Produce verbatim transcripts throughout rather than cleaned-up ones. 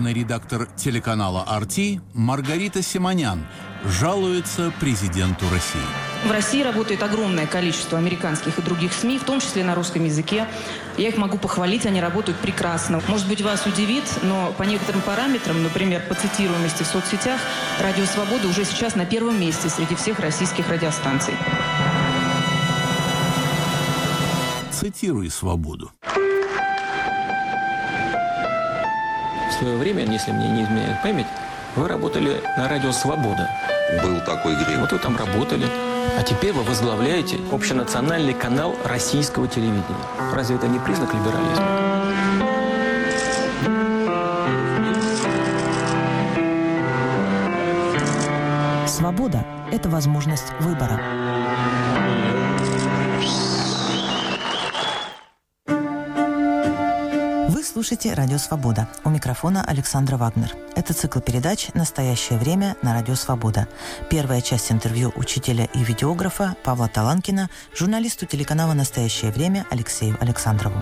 главный редактор телеканала ар ти Маргарита Симонян жалуется президенту России. В России работает огромное количество американских и других СМИ, в том числе на русском языке. Я их могу похвалить, они работают прекрасно. Может быть, вас удивит, но по некоторым параметрам, например, по цитируемости в соцсетях, «Радио Свобода» уже сейчас на первом месте среди всех российских радиостанций. Цитируй «Свободу». В свое время, если мне не изменяет память, вы работали на радио «Свобода». Был такой грех. Вот вы там работали. А теперь вы возглавляете общенациональный канал российского телевидения. Разве это не признак либерализма? Свобода – это возможность выбора. Вы слушаете «Радио Свобода». У микрофона Александра Вагнер. Это цикл передач «Настоящее время» на «Радио Свобода». Первая часть интервью учителя и видеографа Павла Таланкина журналисту телеканала «Настоящее время» Алексею Александрову.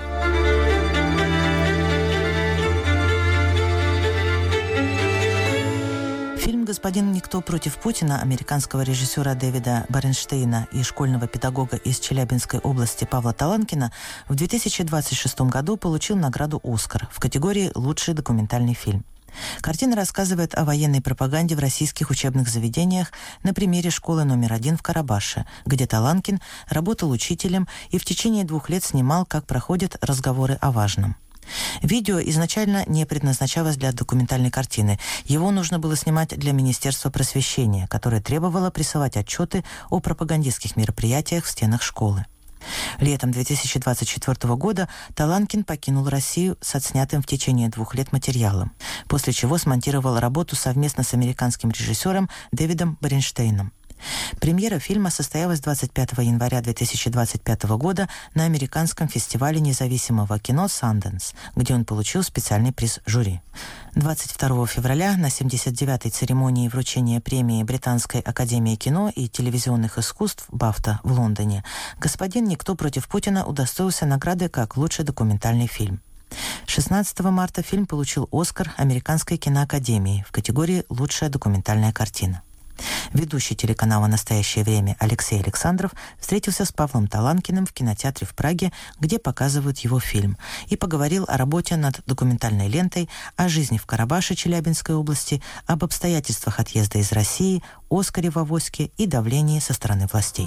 Фильм «Господин Никто против Путина» американского режиссера Дэвида Баренштейна и школьного педагога из Челябинской области Павла Таланкина в две тысячи двадцать шестом году получил награду «Оскар» в категории «Лучший документальный фильм». Картина рассказывает о военной пропаганде в российских учебных заведениях на примере школы номер один в Карабаше, где Таланкин работал учителем и в течение двух лет снимал, как проходят разговоры о важном. Видео изначально не предназначалось для документальной картины. Его нужно было снимать для Министерства просвещения, которое требовало присылать отчеты о пропагандистских мероприятиях в стенах школы. Летом две тысячи двадцать четвёртого года Таланкин покинул Россию с отснятым в течение двух лет материалом, после чего смонтировал работу совместно с американским режиссером Дэвидом Баренштейном. Премьера фильма состоялась двадцать пятого января две тысячи двадцать пятого года на американском фестивале независимого кино «Санденс», где он получил специальный приз жюри. двадцать второго февраля на семьдесят девятой церемонии вручения премии Британской академии кино и телевизионных искусств «Бафта» в Лондоне «Господин Никто против Путина» удостоился награды как лучший документальный фильм. шестнадцатого марта фильм получил «Оскар» Американской киноакадемии в категории «Лучшая документальная картина». Ведущий телеканала «Настоящее время» Алексей Александров встретился с Павлом Таланкиным в кинотеатре в Праге, где показывают его фильм, и поговорил о работе над документальной лентой, о жизни в Карабаше Челябинской области, об обстоятельствах отъезда из России, Оскаре в авоське и давлении со стороны властей.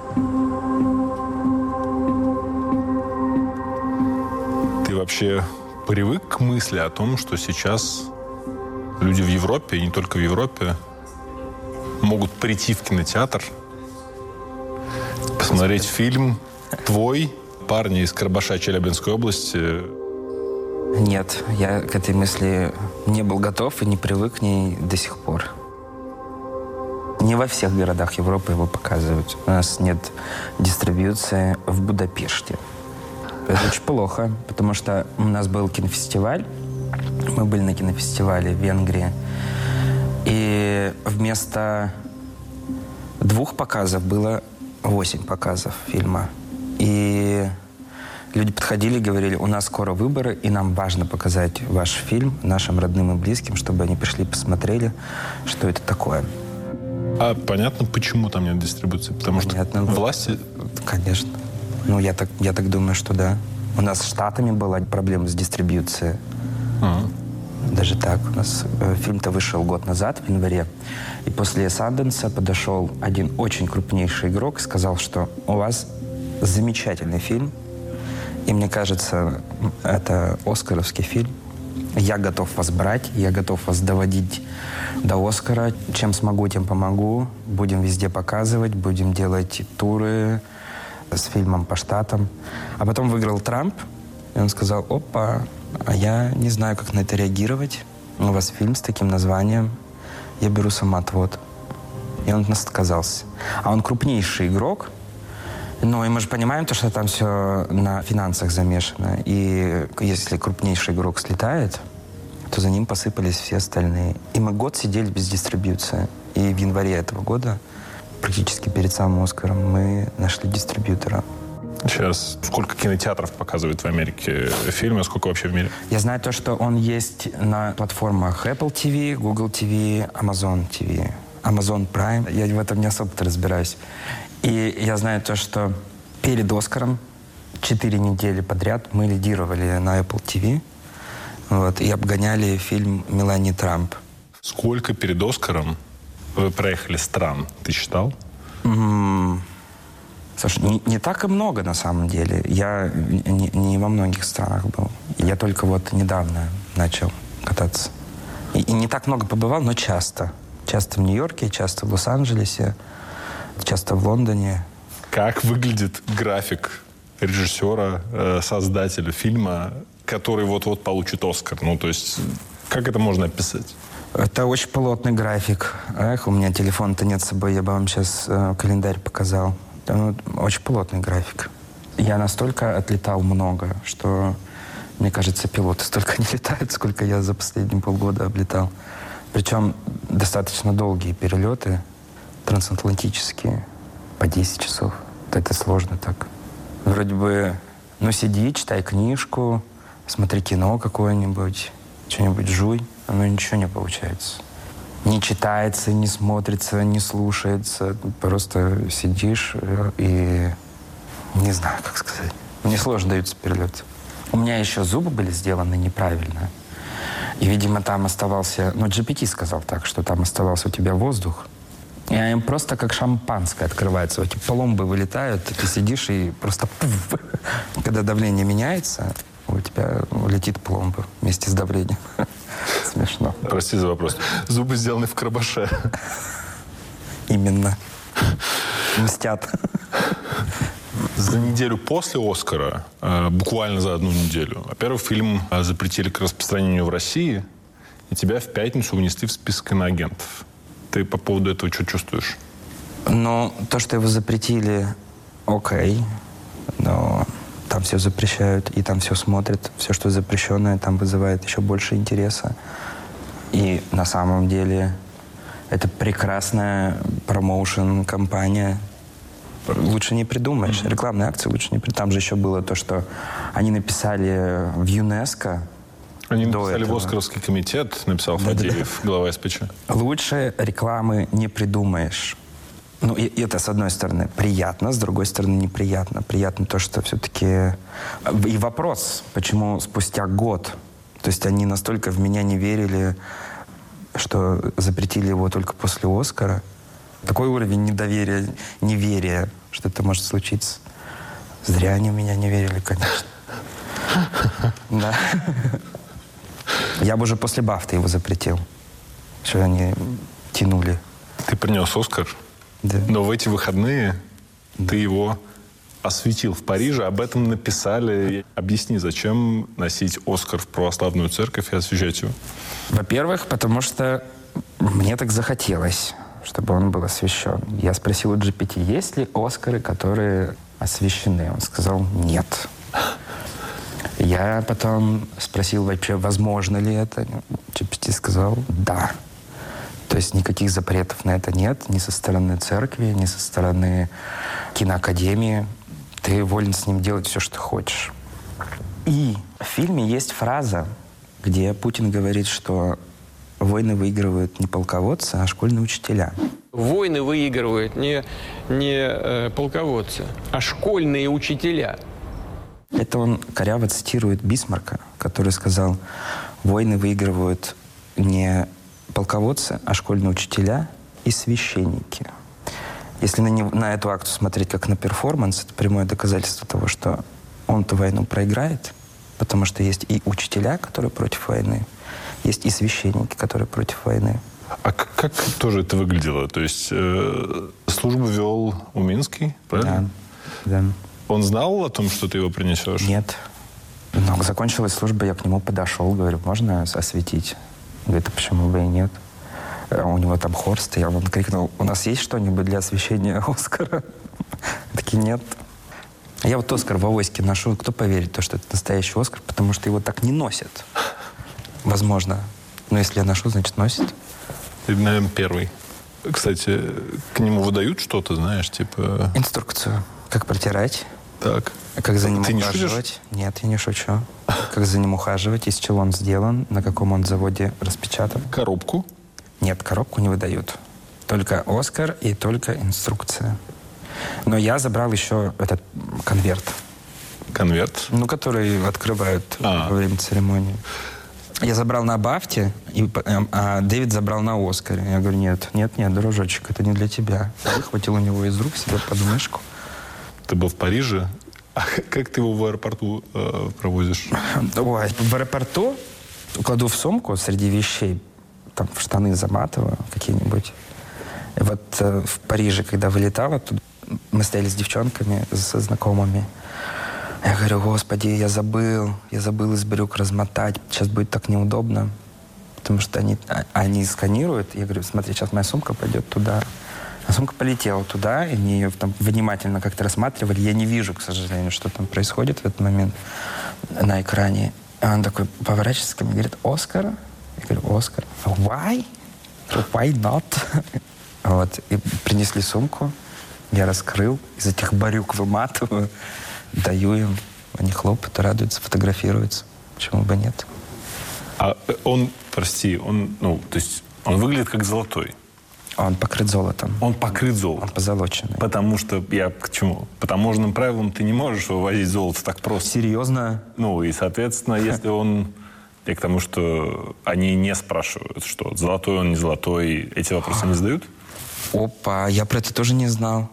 Ты вообще привык к мысли о том, что сейчас люди в Европе, и не только в Европе, могут прийти в кинотеатр, посмотреть фильм твой, парни из Карабаша Челябинской области? Нет, я к этой мысли не был готов и не привык к ней до сих пор. Не во всех городах Европы его показывают. У нас нет дистрибьюции в Будапеште. Это очень плохо, потому что у нас был кинофестиваль. Мы были на кинофестивале в Венгрии. И вместо двух показов было восемь показов фильма. И люди подходили и говорили: у нас скоро выборы, и нам важно показать ваш фильм нашим родным и близким, чтобы они пришли, посмотрели, что это такое. А понятно, почему там нет дистрибуции? Потому понятно, что власти... Конечно. Ну, я так, я так думаю, что да. У нас с Штатами была проблема с дистрибьюцией. А-а. Даже так. У нас э, фильм-то вышел год назад, в январе. И после Санденса подошел один очень крупнейший игрок и сказал, что у вас замечательный фильм. И мне кажется, это оскаровский фильм. Я готов вас брать, я готов вас доводить до Оскара. Чем смогу, тем помогу. Будем везде показывать, будем делать туры с фильмом по штатам. А потом выиграл Трамп, и он сказал: опа, а я не знаю, как на это реагировать. У вас фильм с таким названием. Я беру самоотвод. И он от нас отказался. А он крупнейший игрок. Ну, и мы же понимаем, то, что там все на финансах замешано. И если крупнейший игрок слетает, то за ним посыпались все остальные. И мы год сидели без дистрибьюции. И в январе этого года, практически перед самым Оскаром, мы нашли дистрибьютора. Сейчас сколько кинотеатров показывает в Америке фильмы, а сколько вообще в мире? Я знаю то, что он есть на платформах Apple ти ви, Google ти ви, Amazon ти ви, Amazon Prime. Я в этом не особо-то разбираюсь. И я знаю то, что перед «Оскаром» четыре недели подряд мы лидировали на Apple ти ви, вот, и обгоняли фильм «Мелании Трамп». Сколько перед «Оскаром» вы проехали стран? Ты считал? Mm-hmm. Слушай, не, не так и много на самом деле. Я не, не во многих странах был. Я только вот недавно начал кататься. И, и не так много побывал, но часто. Часто в Нью-Йорке, часто в Лос-Анджелесе, часто в Лондоне. Как выглядит график режиссера, э, создателя фильма, который вот-вот получит «Оскар»? Ну, то есть, как это можно описать? Это очень плотный график. Эх, у меня телефона-то нет с собой, я бы вам сейчас э, календарь показал. Ну, очень плотный график. Я настолько отлетал много, что, мне кажется, пилоты столько не летают, сколько я за последние полгода облетал. Причем достаточно долгие перелеты, трансатлантические, по десять часов. Это сложно так. Вроде бы, ну, сиди, читай книжку, смотри кино какое-нибудь, что-нибудь жуй, но ничего не получается. Не читается, не смотрится, не слушается. Просто сидишь и... Не знаю, как сказать. Мне сложно даются перелеты. У меня еще зубы были сделаны неправильно. И, видимо, там оставался... Ну, джи пи ти сказал так, что там оставался у тебя воздух. И им просто как шампанское открывается. Эти пломбы вылетают, ты сидишь и просто... Пуф, когда давление меняется, у тебя летит пломба вместе с давлением. Смешно. Прости за вопрос. Зубы сделаны в Карабаше. Именно. Мстят. За неделю после «Оскара», буквально за одну неделю, во-первых, фильм запретили к распространению в России, и тебя в пятницу унесли в список иноагентов. Ты по поводу этого что чувствуешь? Ну, то, что его запретили, окей, но там все запрещают, и там все смотрят. Все, что запрещенное, там вызывает еще больше интереса. И на самом деле это прекрасная промоушен-компания. Лучше не придумаешь. Mm-hmm. Рекламные акции лучше не придумаешь. Там же еще было то, что они написали в ЮНЕСКО. Они написали в Оскаровский комитет, написал Фадеев, глава эс пэ че. Лучше рекламы не придумаешь. Ну, и это, с одной стороны, приятно, с другой стороны, неприятно. Приятно то, что все-таки... И вопрос, почему спустя год, то есть они настолько в меня не верили, что запретили его только после «Оскара». Такой уровень недоверия, неверия, что это может случиться. Зря они в меня не верили, конечно. Да. Я бы уже после «Бафты» его запретил. Что они тянули. Ты принес «Оскар»? Да. Но в эти выходные ты его осветил в Париже, об этом написали. Объясни, зачем носить «Оскар» в православную церковь и освещать его? Во-первых, потому что мне так захотелось, чтобы он был освящен. Я спросил у джи пи ти, есть ли «Оскары», которые освящены? Он сказал, нет. Я потом спросил вообще, возможно ли это. джи пи ти сказал, да. То есть никаких запретов на это нет, ни со стороны церкви, ни со стороны киноакадемии. Ты волен с ним делать все, что хочешь. И в фильме есть фраза, где Путин говорит, что войны выигрывают не полководцы, а школьные учителя. Войны выигрывают не, не э, полководцы, а школьные учителя. Это он коряво цитирует Бисмарка, который сказал, войны выигрывают не полководцы, а школьные учителя и священники. Если на, него, на эту акцию смотреть как на перформанс, это прямое доказательство того, что он-то войну проиграет, потому что есть и учителя, которые против войны, есть и священники, которые против войны. А как, как тоже это выглядело? То есть э, службу вел Уминский, правильно? Да, да. Он знал о том, что ты его принесешь? Нет. Но закончилась служба, я к нему подошел, говорю, можно осветить? Говорит, а почему бы и нет? А у него там хор стоял, он крикнул, у нас есть что-нибудь для освещения «Оскара»? Такие, нет. Я вот «Оскар» в Авоське ношу, кто поверит, что это настоящий «Оскар», потому что его так не носят. Возможно. Но если я ношу, значит, носит. Ты, наверное, первый. Кстати, к нему выдают что-то, знаешь, типа... Инструкцию. Как протирать. Так. Как за ним Ты не ухаживать? шутишь? Нет, я не шучу. Как за ним ухаживать, из чего он сделан, на каком он заводе распечатан. Коробку? Нет, коробку не выдают. Только «Оскар» и только инструкция. Но я забрал еще этот конверт. Конверт? Ну, который открывают А. во время церемонии. Я забрал на «Бафте», и, а Дэвид забрал на «Оскаре». Я говорю, нет, нет, нет, дружочек, это не для тебя. Выхватил у него из рук себе под мышку. Ты был в Париже? А как ты его в аэропорту э, провозишь? Ой, в аэропорту кладу в сумку среди вещей, там в штаны заматываю какие-нибудь. И вот э, в Париже, когда вылетала, тут мы стояли с девчонками, со знакомыми. Я говорю, господи, я забыл, я забыл из брюк размотать. Сейчас будет так неудобно, потому что они, а, они сканируют. Я говорю, смотри, сейчас моя сумка пойдет туда. А сумка полетела туда, и они ее там внимательно как-то рассматривали. Я не вижу, к сожалению, что там происходит в этот момент на экране. И он такой поворачивается ко мне и говорит, «Оскар?» Я говорю, «Оскар». «Why?» Я говорю, «Why not?» Вот. И принесли сумку, я раскрыл, из этих барюк выматываю, даю им. Они хлопают, радуются, фотографируются. Почему бы нет? А он, прости, он, ну, то есть он выглядит как золотой. Он покрыт золотом. Он покрыт золотом. Он позолоченный. Потому что, я к чему? По таможенным правилам ты не можешь вывозить золото так просто. Серьезно? Ну, и, соответственно, если он... Я к тому, что они не спрашивают, что золотой он, не золотой. Эти вопросы не задают? Опа, я про это тоже не знал.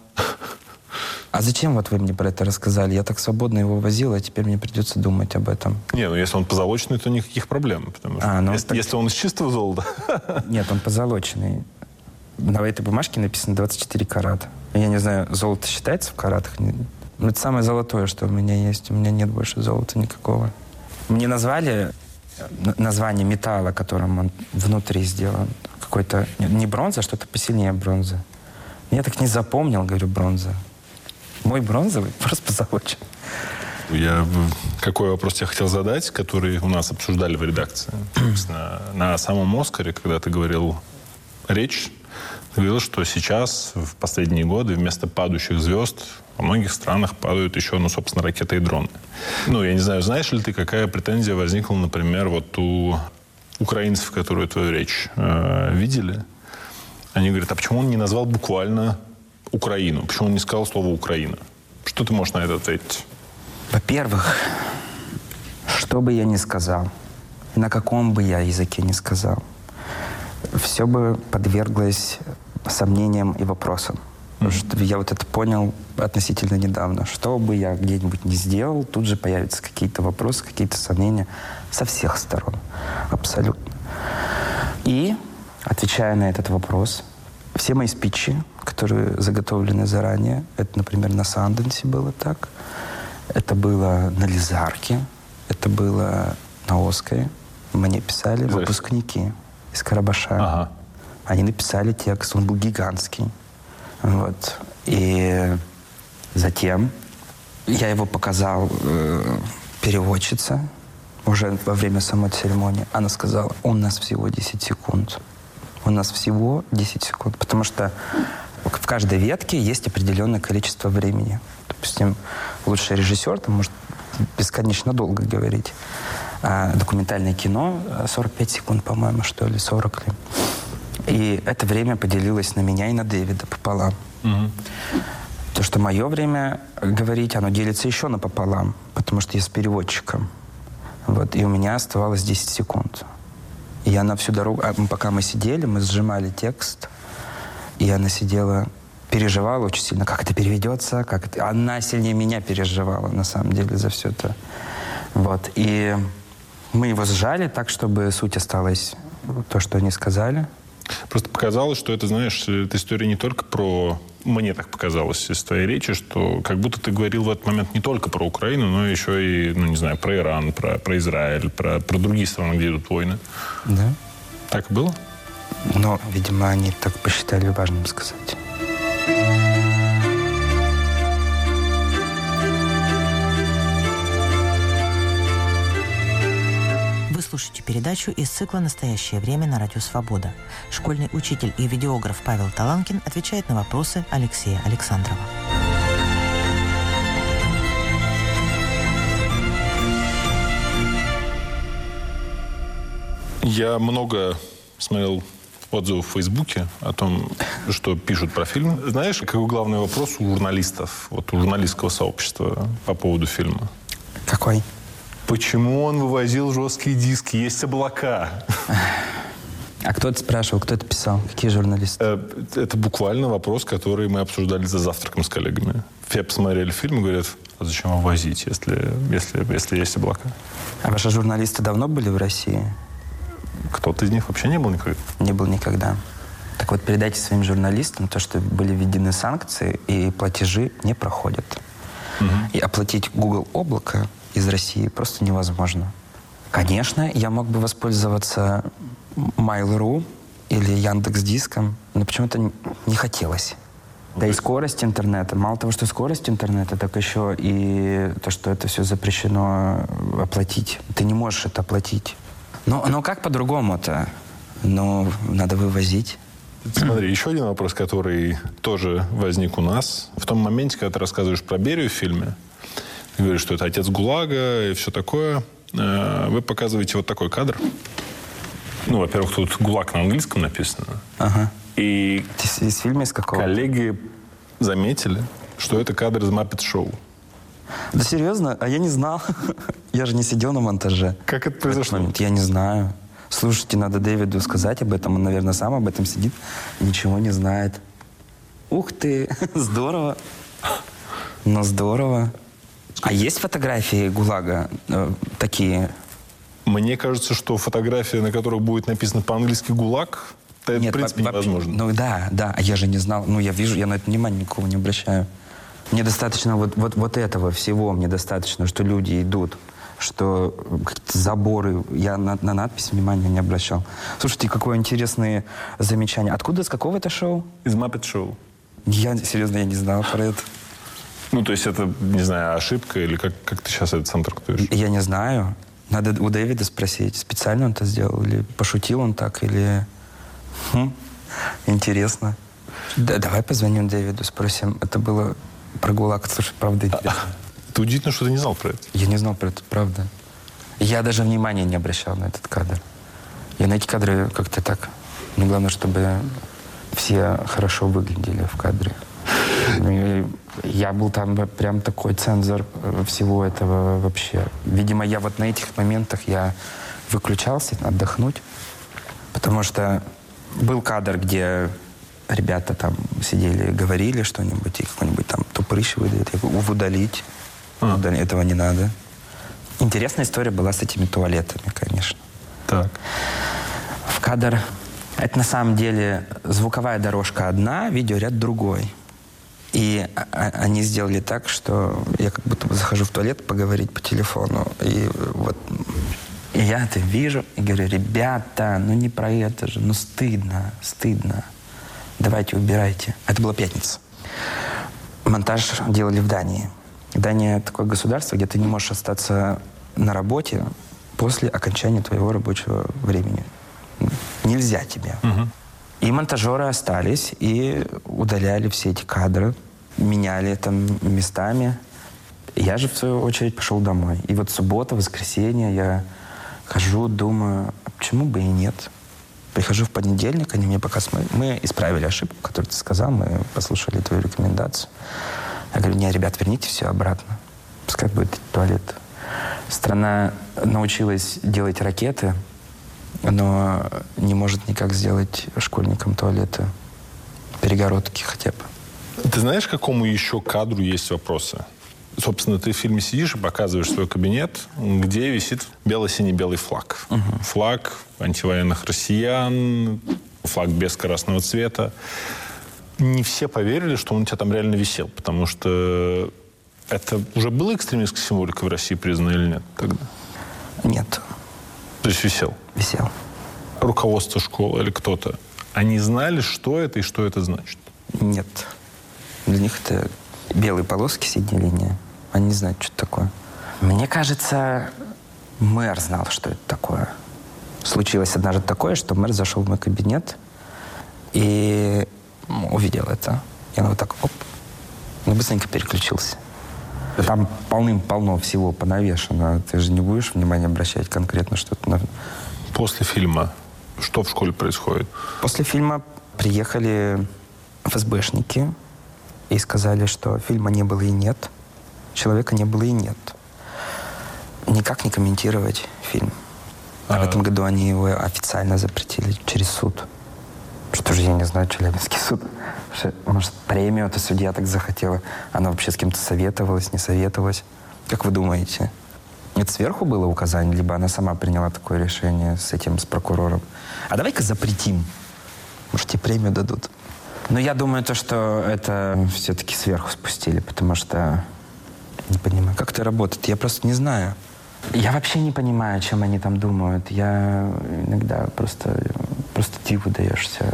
А зачем вот вы мне про это рассказали? Я так свободно его возил, а теперь мне придется думать об этом. Не, ну если он позолоченный, то никаких проблем. Потому что А, ну, если, так- если он из чистого золота... Нет, он позолоченный. На этой бумажке написано двадцать четыре карата. Я не знаю, золото считается в каратах? Не- Ну, это самое золотое, что у меня есть. У меня нет больше золота никакого. Мне назвали н- название металла, которым он внутри сделан. Какой-то... Не бронза, а что-то посильнее бронзы. Я так не запомнил, говорю, бронза. Мой бронзовый просто позолочен. Я какой вопрос я хотел задать, который у нас обсуждали в редакции. Собственно, на самом «Оскаре», когда ты говорил речь, ты говорил, что сейчас, в последние годы, вместо падающих звезд во многих странах падают еще, ну, собственно, ракеты и дроны. Ну, я не знаю, знаешь ли ты, какая претензия возникла, например, вот у украинцев, которые твою речь э, видели? Они говорят, а почему он не назвал буквально Украину? Почему он не сказал слово «Украина»? Что ты можешь на это ответить? Во-первых, что бы я ни сказал, на каком бы я языке ни сказал, все бы подверглось сомнениям и вопросам. Потому что я вот это понял относительно недавно. Что бы я где-нибудь не сделал, тут же появятся какие-то вопросы, какие-то сомнения со всех сторон. Абсолютно. И, отвечая на этот вопрос, все мои спичи, которые заготовлены заранее, это, например, на Санденсе было так, это было на Лизарке, это было на Оскаре. Мне писали Здрасте. выпускники из Карабаша. Ага. Они написали текст, он был гигантский. Вот. И затем я его показал э, переводчице уже во время самой церемонии. Она сказала, у нас всего десять секунд. У нас всего десять секунд. Потому что в каждой ветке есть определенное количество времени. Допустим, лучший режиссер там может бесконечно долго говорить. А документальное кино сорок пять секунд, по-моему, что ли, сорок ли. И это время поделилось на меня и на Дэвида пополам. Угу. То, что мое время говорить, оно делится еще напополам, потому что я с переводчиком. Вот, и у меня оставалось десять секунд. И я на всю дорогу, а пока мы сидели, мы сжимали текст, и она сидела, переживала очень сильно, как это переведется, как это... Она сильнее меня переживала, на самом деле, за все это. Вот, и мы его сжали так, чтобы суть осталась то, что они сказали. Просто показалось, что это, знаешь, эта история не только про... Мне так показалось из твоей речи, что как будто ты говорил в этот момент не только про Украину, но еще и, ну, не знаю, про Иран, про, про Израиль, про, про другие страны, где идут войны. Да. Так и было? Но, видимо, они так посчитали важным сказать. Вы слушаете передачу из цикла «Настоящее время» на Радио Свобода. Школьный учитель и видеограф Павел Таланкин отвечает на вопросы Алексея Александрова. Я много смотрел отзывов в Фейсбуке о том, что пишут про фильм. Знаешь, какой главный вопрос у журналистов, вот у журналистского сообщества по поводу фильма? Какой? Почему он вывозил жесткие диски? Есть облака. А кто это спрашивал, кто это писал? Какие журналисты? Это буквально вопрос, который мы обсуждали за завтраком с коллегами. Все посмотрели фильм и говорят, а зачем его возить, если, если, если есть облака? А ваши журналисты давно были в России? Кто-то из них вообще не был никогда? Не был никогда. Так вот, передайте своим журналистам то, что были введены санкции, и платежи не проходят. Угу. И оплатить Google облако из России просто невозможно. Конечно, я мог бы воспользоваться Mail.ru или Яндекс.Диском, но почему-то не хотелось. Да и скорость интернета. Мало того, что скорость интернета, так еще и то, что это все запрещено оплатить. Ты не можешь это оплатить. Но, но как по-другому-то? Ну, надо вывозить. Смотри, еще один вопрос, который тоже возник у нас. В том моменте, когда ты рассказываешь про Берию в фильме, ты говоришь, что это отец ГУЛАГа и все такое, вы показываете вот такой кадр. Ну, во-первых, тут ГУЛАГ на английском написано. Ага. И из, из фильма из какого? Коллеги заметили, что это кадр из Muppet Show. Да серьезно? А я не знал. Я же не сидел на монтаже. Как это произошло? Я не знаю. Слушайте, надо Дэвиду сказать об этом. Он, наверное, сам об этом сидит. Ничего не знает. Ух ты, здорово. Ну, здорово. А есть фотографии ГУЛАГа э, такие? Мне кажется, что фотографии, на которых будет написано по-английски ГУЛАГ, это, Нет, в принципе, вообще, невозможно. Ну да, да. А я же не знал. Ну, я вижу, я на это внимания никого не обращаю. Мне достаточно вот, вот, вот этого всего, мне достаточно, что люди идут, что какие-то заборы. Я на, на надпись внимания не обращал. Слушайте, какое интересное замечание. Откуда, с какого это шоу? Из Muppet Show. Я, серьезно, я не знал про это. Ну, то есть это, не знаю, ошибка или как, как ты сейчас это сам трактуешь? Я не знаю. Надо у Дэвида спросить, специально он это сделал, или пошутил он так, или... Хм, интересно. Да, давай позвоним Дэвиду, спросим. Это было про ГУЛАГ. Слушай, правда интересно. Это удивительно, что ты не знал про это. Я не знал про это, правда. Я даже внимания не обращал на этот кадр. Я на эти кадры как-то так... Ну, главное, чтобы все хорошо выглядели в кадре. Я был там прям такой цензор всего этого вообще. Видимо, я вот на этих моментах я выключался отдохнуть, потому что был кадр, где ребята там сидели, говорили что-нибудь, и какой-нибудь там тупрыщ выдает. Я говорю, удалить. А. Удалить. Этого не надо. Интересная история была с этими туалетами, конечно. Так. В кадр... Это на самом деле звуковая дорожка одна, видеоряд другой. И они сделали так, что я как будто бы захожу в туалет поговорить по телефону. И вот и я это вижу и говорю, ребята, ну не про это же, ну стыдно, стыдно. Давайте убирайте. Это была пятница. Монтаж делали в Дании. Дания такое государство, где ты не можешь остаться на работе после окончания твоего рабочего времени. Нельзя тебе. Угу. И монтажеры остались и удаляли все эти кадры, меняли там местами. Я же, в свою очередь, пошел домой. И вот суббота, воскресенье я хожу, думаю, а почему бы и нет? Прихожу в понедельник, они мне показывают, мы исправили ошибку, которую ты сказал, мы послушали твою рекомендацию. Я говорю, не, ребят, верните все обратно. Пускай будет туалет. Страна научилась делать ракеты, но не может никак сделать школьникам туалеты, перегородки хотя бы. Ты знаешь, к какому еще кадру есть вопросы? Собственно, ты в фильме сидишь и показываешь свой кабинет, где висит бело-синий-белый флаг. Угу. Флаг антивоенных россиян, флаг без красного цвета. Не все поверили, что он у тебя там реально висел, потому что это уже было экстремистской символикой в России признано или нет тогда? Нет. То есть висел? Висел. Руководство школы или кто-то, они знали, что это и что это значит? Нет. Для них это белые полоски, синие линии. Они не знают, что это такое. Мне кажется, мэр знал, что это такое. Случилось однажды такое, что мэр зашел в мой кабинет и увидел это. И он вот так, оп, ну, быстренько переключился. Там полным-полно всего понавешено. Ты же не будешь внимание обращать конкретно что-то на... После фильма что в школе происходит? После фильма приехали эф эс бэшники и сказали, что фильма не было и нет, человека не было и нет. Никак не комментировать фильм. А, а в этом году они его официально запретили через суд. Что же, я не знаю, Челябинский суд. Может, премию эта судья так захотела. Она вообще с кем-то советовалась, не советовалась. Как вы думаете? Это сверху было указание, либо она сама приняла такое решение с этим, с прокурором? А давай-ка запретим. Может, тебе премию дадут. Но я думаю, то, что это все-таки сверху спустили, потому что не понимаю, как это работает. Я просто не знаю. Я вообще не понимаю, о чем они там думают. Я иногда просто, просто диву даешься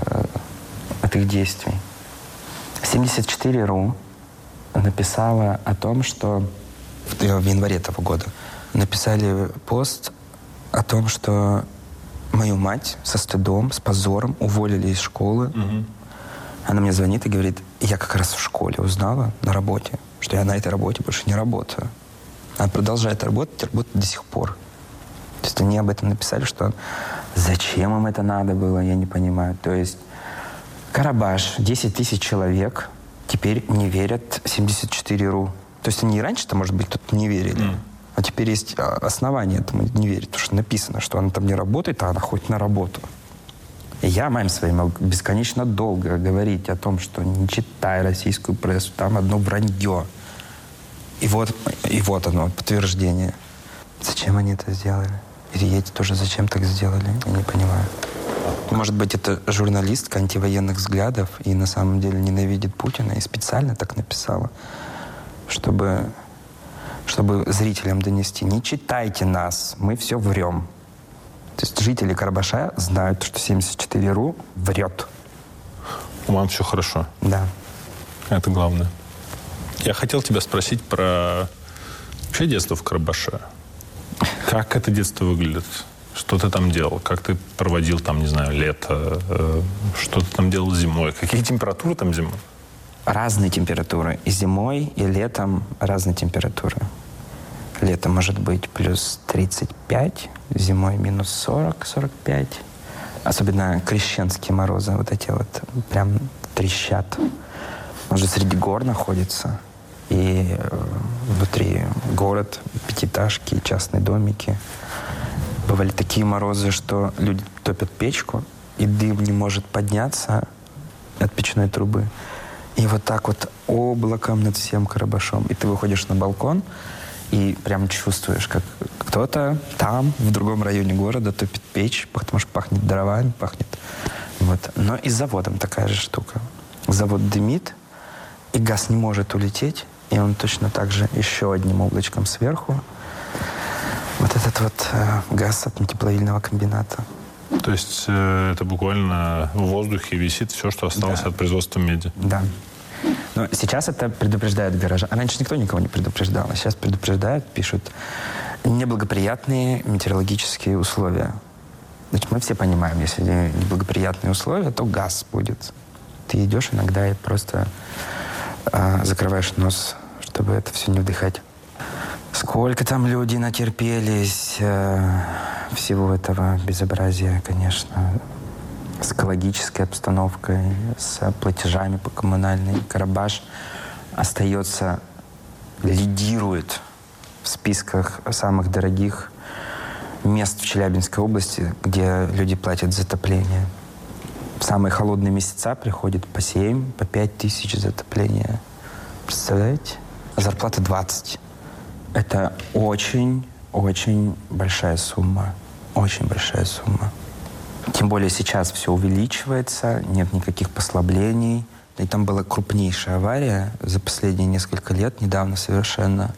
от их действий. семьдесят четыре ру написала о том, что в январе того года написали пост о том, что мою мать со стыдом, с позором уволили из школы. Угу. Она мне звонит и говорит, я как раз в школе узнала на работе, что я на этой работе больше не работаю. Она продолжает работать, работает до сих пор. То есть они об этом написали, что зачем им это надо было, я не понимаю. То есть Карабаш, десять тысяч человек теперь не верят семьдесят четыре ру. То есть они и раньше-то, может быть, тут не верили. Mm. А теперь есть основания этому не верить, потому что написано, что она там не работает, а она ходит на работу. И я маме своей могу бесконечно долго говорить о том, что не читай российскую прессу, там одно вранье. И вот, и вот оно, подтверждение. Зачем они это сделали? И эти тоже зачем так сделали? Я не понимаю. Может быть, это журналистка антивоенных взглядов и на самом деле ненавидит Путина и специально так написала, чтобы, чтобы зрителям донести. Не читайте нас, мы все врем. То есть жители Карабаша знают, что семьдесят четыре ру врет. У мам все хорошо? Да. Это главное. Я хотел тебя спросить про вообще детство в Карабаше. Как это детство выглядит? Что ты там делал? Как ты проводил там, не знаю, лето? Что ты там делал зимой? Какие температуры там зимой? Разные температуры. И зимой, и летом разные температуры. Летом может быть плюс тридцать пять, зимой минус сорок — сорок пять. Особенно крещенские морозы, вот эти вот прям трещат. Он же среди гор находится. И внутри город, пятиэтажки, частные домики. Бывали такие морозы, что люди топят печку, и дым не может подняться от печной трубы. И вот так вот облаком над всем Карабашом. И ты выходишь на балкон, и прям чувствуешь, как кто-то там, в другом районе города, топит печь, потому что пахнет дровами, пахнет. Вот. Но и с заводом такая же штука. Завод дымит, и газ не может улететь, и он точно так же еще одним облачком сверху. Вот этот вот э, газ от тепловильного комбината. То есть э, это буквально в воздухе висит все, что осталось да. от производства меди? Да. Но сейчас это предупреждают горожан. Раньше никто никого не предупреждал, а сейчас предупреждают, пишут неблагоприятные метеорологические условия. Значит, мы все понимаем, если неблагоприятные условия, то газ будет. Ты идешь иногда и просто э, закрываешь нос, чтобы это все не вдыхать. Сколько там люди натерпелись э, всего этого безобразия, конечно, с экологической обстановкой, с платежами по коммунальной. Карабаш остается, лидирует в списках самых дорогих мест в Челябинской области, где люди платят за отопление. В самые холодные месяца приходит по семь, по пять тысяч за отопление. Представляете? А зарплата двадцать. Это очень-очень большая сумма. Очень большая сумма. Тем более сейчас все увеличивается, нет никаких послаблений. И там была крупнейшая авария за последние несколько лет, недавно совершенно.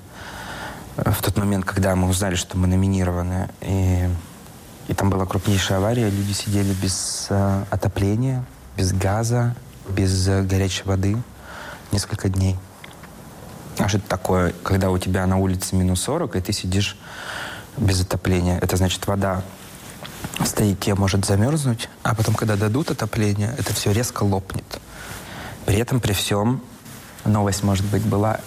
В тот момент, когда мы узнали, что мы номинированы, и, и там была крупнейшая авария, люди сидели без э, отопления, без газа, без э, горячей воды несколько дней. А что это такое, когда у тебя на улице минус сорок, и ты сидишь без отопления? Это значит, вода в стояке может замерзнуть, а потом, когда дадут отопление, это все резко лопнет. При этом, при всем, новость, может быть, была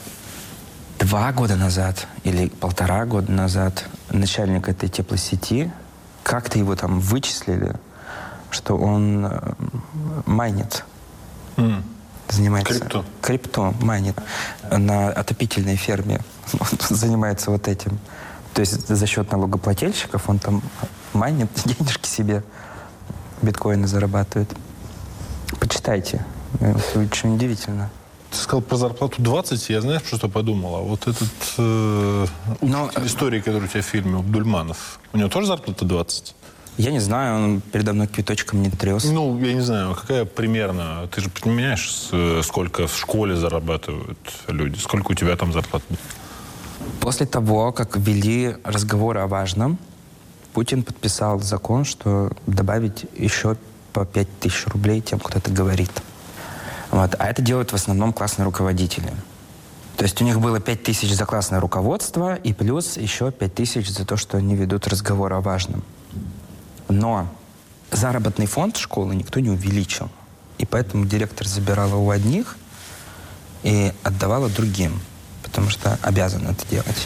два года назад или полтора года назад начальник этой теплосети как-то его там вычислили, что он э, майнит. Mm. Занимается... Крипто. Крипто майнит. На отопительной ферме он занимается вот этим. То есть за счет налогоплательщиков он там майнит, денежки себе, биткоины зарабатывает. Почитайте. Это очень удивительно. Ты сказал про зарплату двадцать, я знаешь, что подумал? А вот этот э, Но... история, который у тебя в фильме, Абдульманов, у него тоже зарплата двадцать? Я не знаю, он передо мной квиточком не трес. Ну, я не знаю, какая примерно... Ты же понимаешь, сколько в школе зарабатывают люди? Сколько у тебя там зарплата? После того, как ввели разговоры о важном, Путин подписал закон, что добавить еще по пять тысяч рублей тем, кто это говорит. Вот. А это делают в основном классные руководители. То есть у них было пять тысяч за классное руководство и плюс еще пять тысяч за то, что они ведут разговоры о важном. Но заработный фонд школы никто не увеличил. И поэтому директор забирала у одних и отдавала другим, потому что обязан это делать.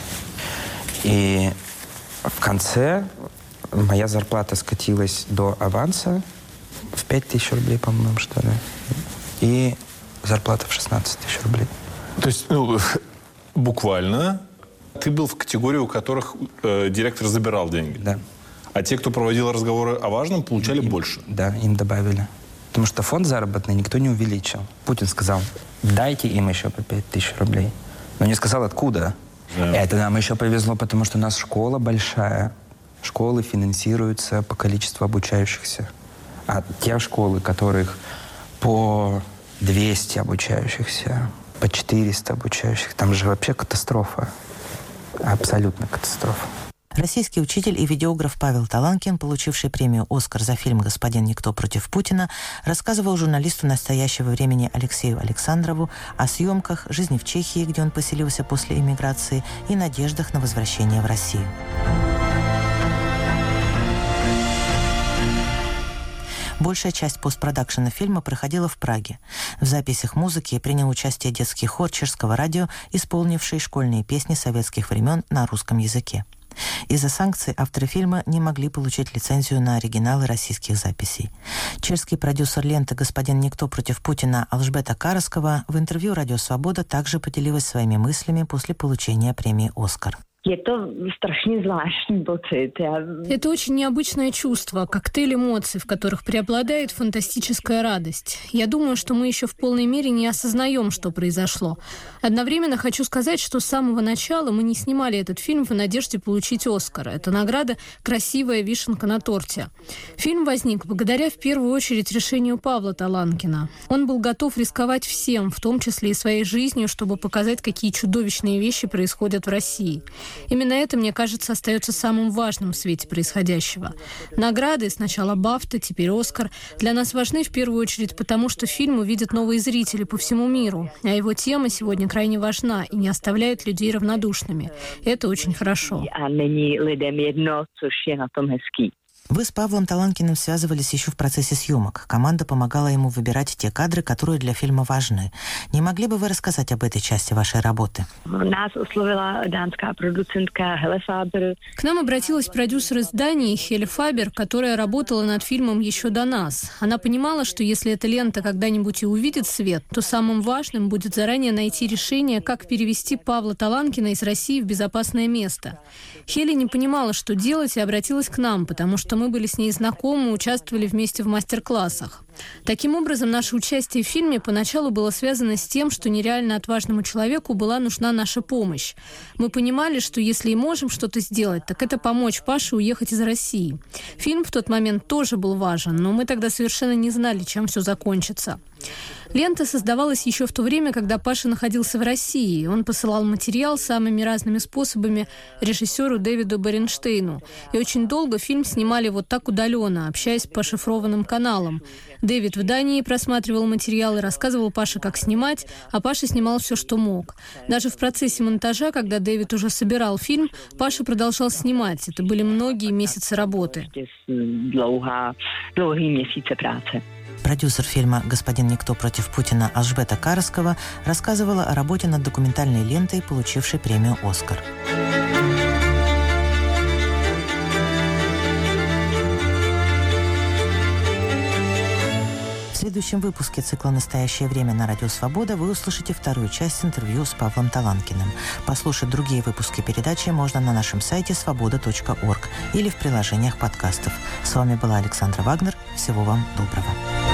И в конце моя зарплата скатилась до аванса в пять тысяч рублей, по-моему, что ли. И зарплата в шестнадцать тысяч рублей. То есть, ну, буквально ты был в категории, у которых э, директор забирал деньги? Да. А те, кто проводил разговоры о важном, получали им, больше? Да, им добавили. Потому что фонд заработный никто не увеличил. Путин сказал, дайте им еще по пять тысяч рублей. Но не сказал, откуда. Да. Это нам еще повезло, потому что у нас школа большая. Школы финансируются по количеству обучающихся. А те школы, которых по двести обучающихся, по четыреста обучающих, там же вообще катастрофа. Абсолютно катастрофа. Российский учитель и видеограф Павел Таланкин, получивший премию «Оскар» за фильм «Господин Никто против Путина», рассказывал журналисту настоящего времени Алексею Александрову о съемках, жизни в Чехии, где он поселился после эмиграции, и надеждах на возвращение в Россию. Большая часть постпродакшена фильма проходила в Праге. В записях музыки принял участие детский хор Чешского радио, исполнивший школьные песни советских времен на русском языке. Из-за санкций авторы фильма не могли получить лицензию на оригиналы российских записей. Чешский продюсер ленты «Господин Никто против Путина» Алжбета Караскова в интервью «Радио Свобода» также поделилась своими мыслями после получения премии «Оскар». Это очень необычное чувство, коктейль эмоций, в которых преобладает фантастическая радость. Я думаю, что мы еще в полной мере не осознаем, что произошло. Одновременно хочу сказать, что с самого начала мы не снимали этот фильм в надежде получить «Оскар». Эта награда – красивая вишенка на торте. Фильм возник благодаря в первую очередь решению Павла Таланкина. Он был готов рисковать всем, в том числе и своей жизнью, чтобы показать, какие чудовищные вещи происходят в России. Именно это, мне кажется, остается самым важным в свете происходящего. Награды, сначала «Бафта», теперь «Оскар», для нас важны в первую очередь потому, что фильм увидят новые зрители по всему миру, а его тема сегодня крайне важна и не оставляет людей равнодушными. Это очень хорошо. Вы с Павлом Таланкиным связывались еще в процессе съемок. Команда помогала ему выбирать те кадры, которые для фильма важны. Не могли бы вы рассказать об этой части вашей работы? К нам обратилась продюсер из Дании Хеле Фабер, которая работала над фильмом еще до нас. Она понимала, что если эта лента когда-нибудь и увидит свет, то самым важным будет заранее найти решение, как перевести Павла Таланкина из России в безопасное место. Хеле не понимала, что делать, и обратилась к нам, потому что мы были с ней знакомы, участвовали вместе в мастер-классах. Таким образом, наше участие в фильме поначалу было связано с тем, что нереально отважному человеку была нужна наша помощь. Мы понимали, что если и можем что-то сделать, так это помочь Паше уехать из России. Фильм в тот момент тоже был важен, но мы тогда совершенно не знали, чем все закончится. Лента создавалась еще в то время, когда Паша находился в России. Он посылал материал самыми разными способами режиссеру Дэвиду Баренштейну. И очень долго фильм снимали вот так удаленно, общаясь по шифрованным каналам. Дэвид в Дании просматривал материал и рассказывал Паше, как снимать, а Паша снимал все, что мог. Даже в процессе монтажа, когда Дэвид уже собирал фильм, Паша продолжал снимать. Это были многие месяцы работы. Продюсер фильма «Господин Никто против Путина» Алжбета Караскова рассказывала о работе над документальной лентой, получившей премию «Оскар». следующем выпуске цикла «Настоящее время» на Радио Свобода вы услышите вторую часть интервью с Павлом Таланкиным. Послушать другие выпуски передачи можно на нашем сайте свобода точка орг или в приложениях подкастов. С вами была Александра Вагнер. Всего вам доброго.